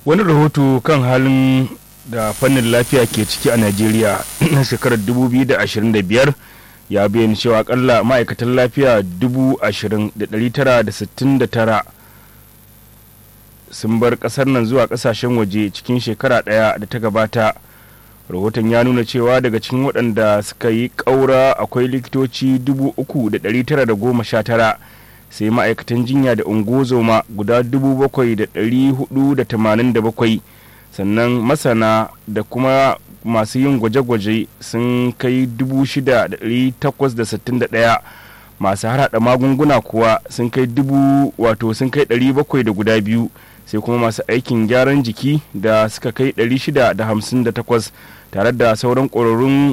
Wani rahoto kan halin da fannin lafiya ke ciki a Najeriya na shekarar 2025 ya bayyana cewa akalla ma'aikatan lafiya 20,969 sun bar kasar nan zuwa kasashen waje cikin shekara ɗaya da ta gabata. Rahoton ya nuna cewa daga cikin waɗanda suka yi ƙaura akwai likitoci 3,919 sai ma'aikatan jinya da ungozoma guda 7,487 sannan masana da kuma masu yin gwaje-gwaje sun kai 6,861 masu harhaɗa magunguna kuwa sun kai 700 da guda biyu sai kuma masu aikin gyaran jiki da suka kai 658 tare da sauran ƙwararrun